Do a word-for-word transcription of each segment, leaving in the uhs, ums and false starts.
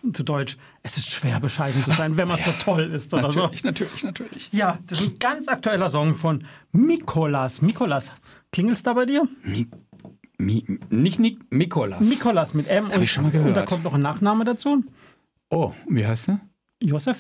zu Deutsch, es ist schwer bescheiden zu sein, wenn man so toll ist oder natürlich, so. Natürlich, natürlich, natürlich. Ja, das ist ein ganz aktueller Song von Mikolas. Mikolas, klingelt's da bei dir? Mi, mi, nicht Nik, Mikolas. Mikolas mit M Hab ich schon mal gehört. und da kommt noch ein Nachname dazu. Oh, wie heißt der? Josef?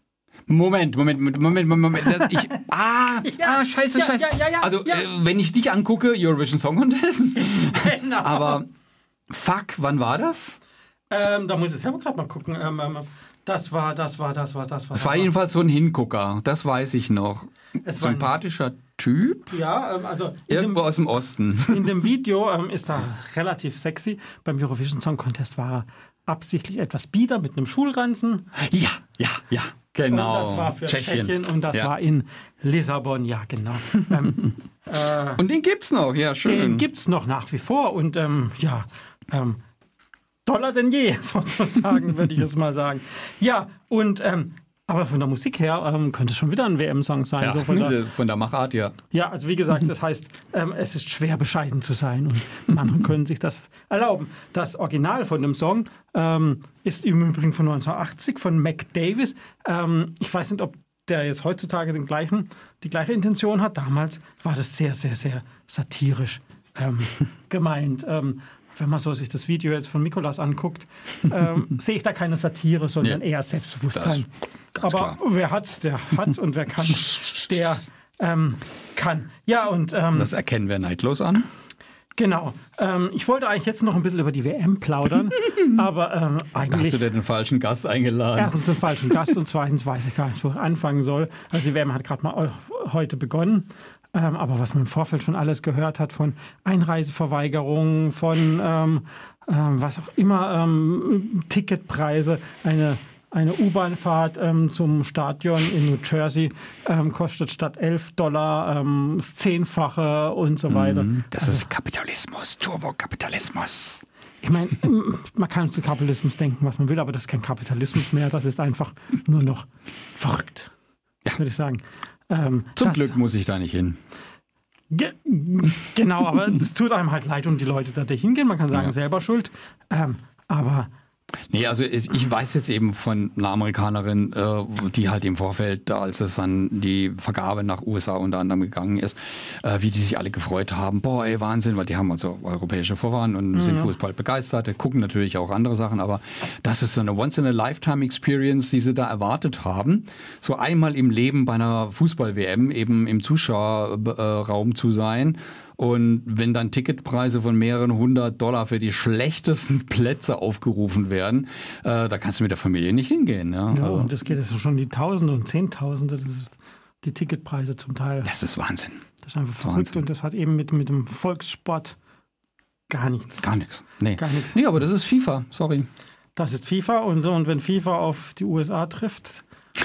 Moment, Moment, Moment, Moment, Moment. Das, ich, ah, Ja, ah, scheiße, ja, scheiße. ja, ja, ja, also, ja. Äh, wenn ich dich angucke, Eurovision Song Contest. Genau. Aber, fuck, wann war das? Ähm, da muss ich selber gerade mal gucken. Ähm, ähm, das war, das war, das war, das war. Es war jedenfalls so ein Hingucker, das weiß ich noch. Es war ein- Sympathischer Typ, Ja, ähm, also in irgendwo dem, aus dem Osten. in dem Video ähm, ist er relativ sexy. Beim Eurovision Song Contest war er absichtlich etwas bieder mit einem Schulranzen. Ja, ja, ja, genau. Und das war für Tschechien, Tschechien. und das Ja. war in Lissabon, ja genau. ähm, äh, Und den gibt's noch, ja, schön. den gibt es noch nach wie vor und ähm, ja, ähm, doller denn je, sozusagen, würde ich es mal sagen. Ja, und ähm, aber von der Musik her ähm, könnte es schon wieder ein W M-Song sein. Ja, So von der, von der Machart, ja. ja, also wie gesagt, das heißt, ähm, es ist schwer bescheiden zu sein und manche können sich das erlauben. Das Original von dem Song ähm, ist im Übrigen von neunzehnhundertachtzig von Mac Davis. Ähm, ich weiß nicht, ob der jetzt heutzutage den gleichen, die gleiche Intention hat. Damals war das sehr, sehr, sehr satirisch ähm, gemeint. Ähm, wenn man so sich das Video jetzt von Mikolas anguckt, ähm, sehe ich da keine Satire, sondern Ja. eher Selbstbewusstsein. Ganz Aber klar. wer hat's, der hat und wer kann, der ähm, kann. Ja, und ähm, Das erkennen wir neidlos an. genau. Ähm, ich wollte eigentlich jetzt noch ein bisschen über die W M plaudern, aber ähm, Da hast eigentlich du dir den falschen Gast eingeladen. erstens den falschen Gast und zweitens weiß ich gar nicht, wo ich anfangen soll. Also die W M hat gerade mal äh, heute begonnen. Ähm, aber was man im Vorfeld schon alles gehört hat von Einreiseverweigerungen, von ähm, ähm, was auch immer, ähm, Ticketpreise, eine Eine U-Bahn-Fahrt ähm, zum Stadion in New Jersey ähm, kostet statt elf Dollar ähm, das Zehnfache und so weiter. Das ist Kapitalismus, Turbokapitalismus. Ich meine, man kann zu Kapitalismus denken, was man will, aber das ist kein Kapitalismus mehr. Das ist einfach nur noch verrückt, Ja. würde ich sagen. Ähm, Zum das, Glück muss ich da nicht hin. Ge genau, aber es tut einem halt leid um die Leute, die da hingehen. Man kann sagen, Ja. selber schuld. Ähm, aber Nee, also ich ich weiß jetzt eben von einer Amerikanerin, äh, die halt im Vorfeld, als es an die Vergabe nach U S A unter anderem gegangen ist, äh, wie die sich alle gefreut haben. Boah, ey, Wahnsinn, weil die haben also europäische Vorfahren und sind Fußball begeistert, die gucken natürlich auch andere Sachen, aber das ist so eine Once-in-a-Lifetime-Experience, die sie da erwartet haben. So einmal im Leben bei einer Fußball-W M eben im Zuschauerraum zu sein. Und wenn dann Ticketpreise von mehreren hundert Dollar für die schlechtesten Plätze aufgerufen werden, äh, da kannst du mit der Familie nicht hingehen. Ja? ja, Also, und das geht jetzt schon die Tausende und Zehntausende, das ist die Ticketpreise zum Teil. das ist Wahnsinn. Das ist einfach verrückt Wahnsinn. und das hat eben mit, mit dem Volkssport gar nichts. Gar nichts. Nee. Gar nichts. Nee, aber das ist FIFA, sorry. Das ist FIFA und, und wenn FIFA auf die U S A trifft,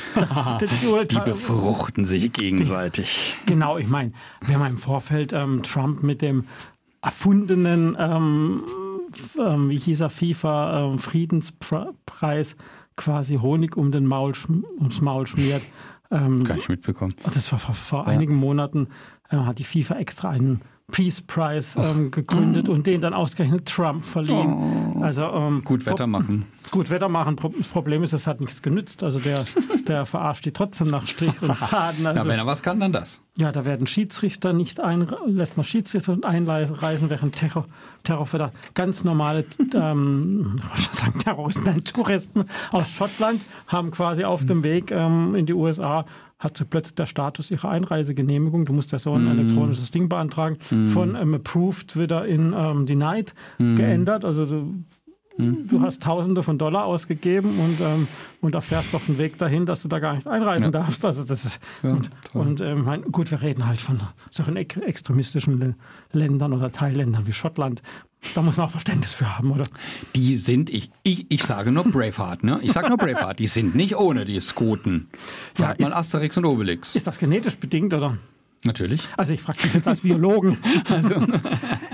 Die befruchten sich gegenseitig. Genau, ich meine, wir haben im Vorfeld ähm, Trump mit dem erfundenen, ähm, ähm, wie hieß er, FIFA ähm, Friedenspreis quasi Honig um den Maul, schm- ums Maul schmiert. Ähm, Gar nicht mitbekommen. das war vor, vor Ja. einigen Monaten, äh, hat die FIFA extra einen Peace Prize ähm, gegründet und den dann ausgerechnet Trump verliehen. Also, ähm, Gut Wetter machen. Gut Wetter machen. Pro- Das Problem ist, es hat nichts genützt. Also der, der verarscht die trotzdem nach Strich und Faden. Also, Ja, wenn er was kann, dann das. ja, da werden Schiedsrichter nicht ein, lässt man Schiedsrichter einreisen, während Terror, Terrorverdacht. Ganz normale ähm, ich wollte sagen, Terroristen, nein, Touristen aus Schottland haben quasi auf dem Weg ähm, in die U S A hat so plötzlich der Status ihrer Einreisegenehmigung. Du musst ja so ein Mm. elektronisches Ding beantragen. Mm. Von ähm, approved wieder in ähm, denied mm. geändert. Also du, du hast Tausende von Dollar ausgegeben und, ähm, und erfährst auf dem Weg dahin, dass du da gar nicht einreisen Ja. darfst. Also das ist Ja, und, toll. und ähm, mein, gut, wir reden halt von solchen ex extremistischen L Ländern oder Teilländern wie Schottland. Da muss man auch Verständnis für haben, oder? Die sind, ich, ich, ich sage nur Braveheart, ne? Ich sage nur Braveheart, die sind nicht ohne die Skoten. Ja, Frag mal ist- Asterix und Obelix. Ist das genetisch bedingt, oder? Natürlich. Also ich frage dich jetzt als Biologen. Also,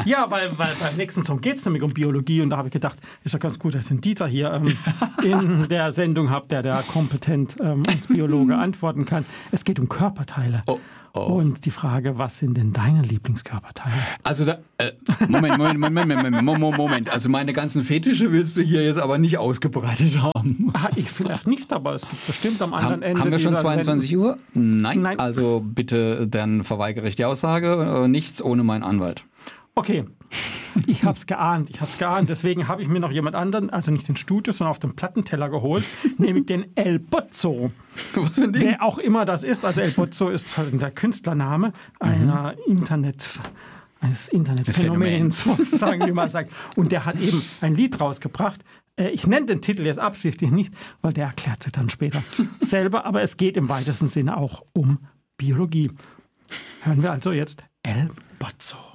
Ja, weil, weil beim nächsten Song geht es nämlich um Biologie und da habe ich gedacht, ist doch ganz gut, dass ich den Dieter hier ähm, in der Sendung habe, der da kompetent ähm, als Biologe antworten kann. Es geht um Körperteile. Oh. Oh. Und die Frage, was sind denn deine Lieblingskörperteile? Also, da, äh, Moment, Moment, Moment, Moment, Moment, Moment. Also meine ganzen Fetische willst du hier jetzt aber nicht ausgebreitet haben. Ah, ich vielleicht nicht, aber es gibt bestimmt am anderen Haben, Ende. haben wir schon dieser zweiundzwanzig Sendung- Uhr? Nein. Nein. Also bitte, dann verweigere ich die Aussage. Äh, nichts ohne meinen Anwalt. Okay, ich habe es geahnt, ich habe es geahnt. Deswegen habe ich mir noch jemand anderen, also nicht den Studio, sondern auf den Plattenteller geholt, nämlich den El Bozzo. Was für ein Ding? Wer auch immer das ist, also El Bozzo ist halt der Künstlername einer Internet, eines Internetphänomens, sozusagen, wie man sagt. Und der hat eben ein Lied rausgebracht. Äh, Ich nenne den Titel jetzt absichtlich nicht, weil der erklärt sich dann später selber. Aber es geht im weitesten Sinne auch um Biologie. Hören wir also jetzt El Bozzo.